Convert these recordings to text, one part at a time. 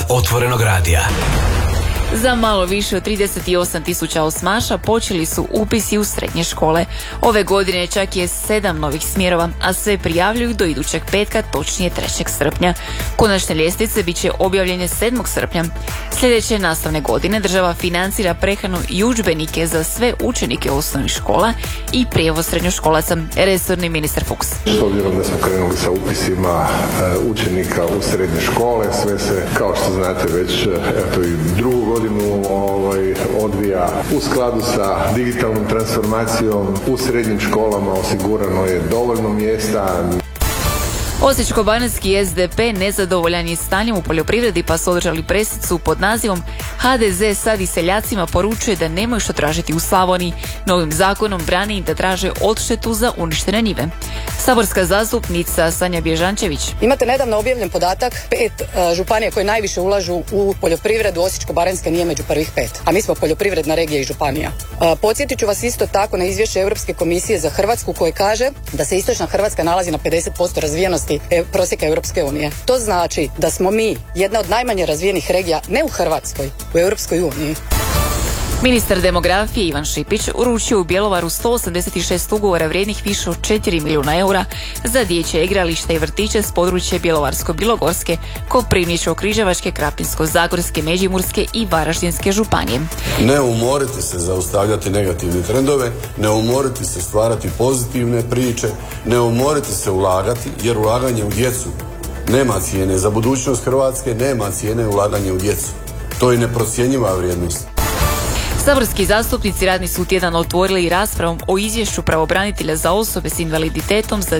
Otvorenog radija. Za malo više od 38.000 osmaša počeli su upisi u srednje škole. Ove godine čak je 7 novih smjerova, a sve prijavljuju do idućeg petka, točnije 3. srpnja. Konačne ljestvice bit će objavljene 7. srpnja. Sljedeće nastavne godine država financira prehranu i udžbenike za sve učenike osnovnih škola i prijevoz srednjoškolaca. Resorni ministar Fuchs. S obzirom da smo krenuli sa upisima učenika u srednje škole, sve se, kao što znate, već i drugu godinu odvija u skladu sa digitalnom transformacijom. U srednjim školama osigurano je dovoljno mjesta. Osječko-baranjski SDP nezadovoljan je stanjem u poljoprivredi, pa su održali pressicu pod nazivom HDZ sad i seljacima poručuje da nemaju što tražiti u Slavoniji. Novim zakonom brani im da traže odštetu za uništene njive. Saborska zastupnica Sanja Bježančević. Imate nedavno objavljen podatak 5 županija koje najviše ulažu u poljoprivredu. Osječko-baranjska nije među prvih 5, a mi smo poljoprivredna regija i županija. Podsjetit ću vas isto tako na izvješće Europske komisije za Hrvatsku koje kaže da se istočna Hrvatska nalazi na 50% razvijenosti prosjeka Europske unije. To znači da smo mi jedna od najmanje razvijenih regija ne u Hrvatskoj, u Europskoj uniji. Ministar demografije Ivan Šipić uručio u Bjelovaru 186 ugovora vrijednih više od 4 milijuna eura za dječje igrališta i vrtiće s područja Bjelovarsko-bilogorske, Koprivničko-križevačke, Krapinsko-zagorske, Međimurske i Varaždinske županije. Ne umoriti se zaustavljati negativne trendove, ne umoriti se stvarati pozitivne priče, ne umoriti se ulagati, jer ulaganje u djecu nema cijene. Za budućnost Hrvatske nema cijene ulaganje u djecu. To je neprocjenjiva vrijednost. Saborski zastupnici radni su tjedan otvorili raspravom o izvješću pravobranitelja za osobe s invaliditetom za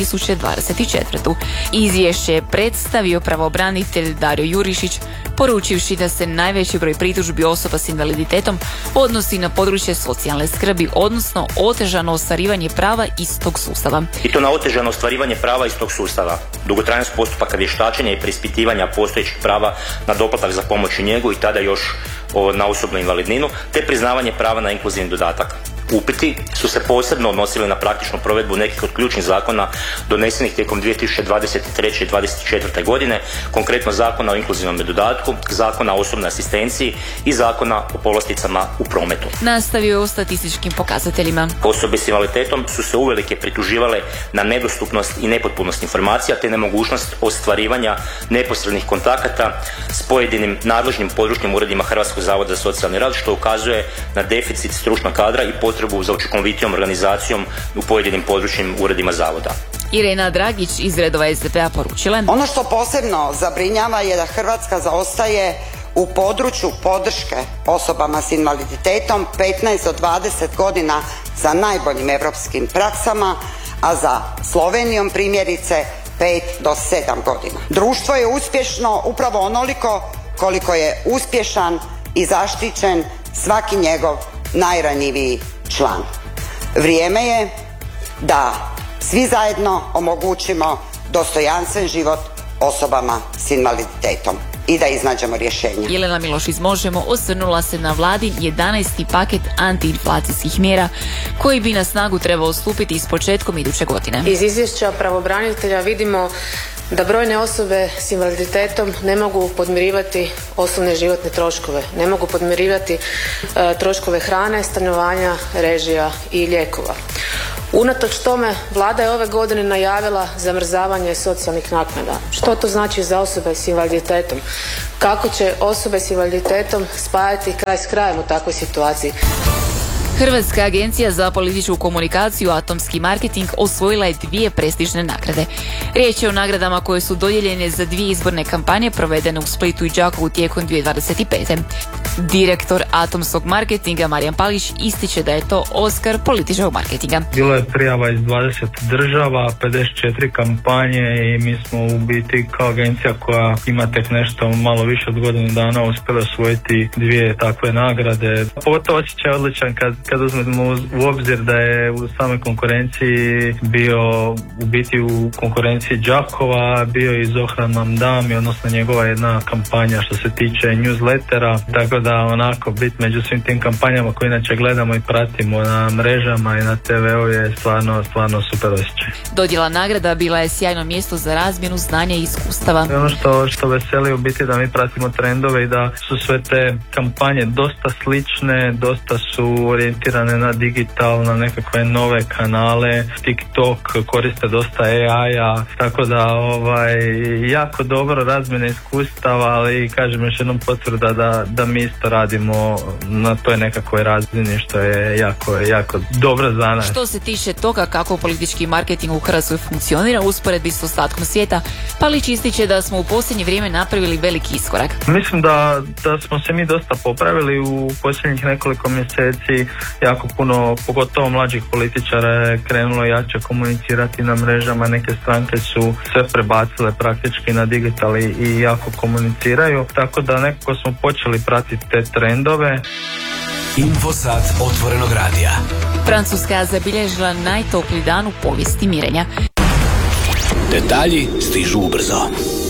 2024. Izvješće je predstavio pravobranitelj Dario Jurišić, poručivši da se najveći broj pritužbi osoba s invaliditetom odnosi na područje socijalne skrbi, odnosno otežano ostvarivanje prava iz tog sustava. I to na otežano ostvarivanje prava iz tog sustava, dugotrajnost postupaka vještačenja i preispitivanja postojećih prava na doplatak za pomoć i njegu i tada još na osobnu invalidninu, te priznavanje prava na inkluzivni dodatak. Upiti su se posebno odnosili na praktičnu provedbu nekih od ključnih zakona donesenih tijekom 2023. i 2024. godine, konkretno Zakona o inkluzivnom dodatku, Zakona o osobnoj asistenciji i Zakona o povlasticama u prometu. Nastavio je o statističkim pokazateljima. Osobe s invaliditetom su se uvelike prituživale na nedostupnost i nepotpunost informacija te nemogućnost ostvarivanja neposrednih kontakata s pojedinim nadležnim područnim uredima Hrvatskog zavoda za socijalni rad, što ukazuje na deficit stručnog kadra i potrebu za učinkovitijom organizacijom u pojedinim područnim uredima zavoda. Irena Dragić iz redova SDP-a poručila: ono što posebno zabrinjava je da Hrvatska zaostaje u području podrške osobama s invaliditetom 15 do 20 godina za najboljim europskim praksama, a za Slovenijom primjerice 5 do 7 godina. Društvo je uspješno upravo onoliko koliko je uspješan i zaštićen svaki njegov najranjiviji član. Vrijeme je da svi zajedno omogućimo dostojanstven život osobama s invaliditetom i da iznađemo rješenje. Jelena Miloš iz Možemo osvrnula se na vladin 11. paket antiinflacijskih mjera koji bi na snagu trebao stupiti s početkom iduće godine. Iz izvješća pravobranitelja vidimo da brojne osobe s invaliditetom ne mogu podmirivati osnovne životne troškove, ne mogu podmirivati troškove hrane, stanovanja, režija i lijekova. Unatoč tome, vlada je ove godine najavila zamrzavanje socijalnih naknada. Što to znači za osobe s invaliditetom? Kako će osobe s invaliditetom spajati kraj s krajem u takvoj situaciji? Hrvatska agencija za političku komunikaciju Atomski marketing osvojila je 2 prestižne nagrade. Riječ je o nagradama koje su dodijeljene za 2 izborne kampanje provedene u Splitu i Đakovu tijekom 2025. Direktor Atomskog marketinga Marijan Palić ističe da je to Oskar političkog marketinga. Bilo je prijava iz 20 država, 54 kampanje i mi smo u biti kao agencija koja ima tek nešto malo više od godinu dana uspjela osvojiti 2 takve nagrade. Pogotovo osjećaj odličan kad kad uzmemo u obzir da je u samoj konkurenciji bio u biti u konkurenciji Đakova, bio i Zohran Mamdani, odnosno njegova jedna kampanja što se tiče newslettera, tako da onako bit među svim tim kampanjama koje inače gledamo i pratimo na mrežama i na TV-u je stvarno super osjećaj. Dodjela nagrada bila je sjajno mjesto za razmjenu znanja i iskustava. Ono što veseli u biti da mi pratimo trendove i da su sve te kampanje dosta slične, dosta su orijentirane na digital, na nekakve nove kanale, TikTok koriste dosta AI-a, tako da jako dobro razmjena iskustava, ali kažem još jednom potvrda da mi isto radimo na toj nekakvoj razini što je jako dobro za nas. Što se tiče toga kako politički marketing u Hrvatskoj funkcionira u usporedbi s ostatkom svijeta, Palić ističe da smo u posljednje vrijeme napravili veliki iskorak. Mislim da smo se mi dosta popravili u posljednjih nekoliko mjeseci, jako puno, pogotovo mlađih političara je krenulo jače komunicirati na mrežama, neke stranke su sve prebacile praktički na digital i jako komuniciraju, tako da nekako smo počeli pratiti te trendove. Infosat otvorenog radija. Francuska zabilježila najtopliji dan u povijesti mirenja. Detalji stižu ubrzo.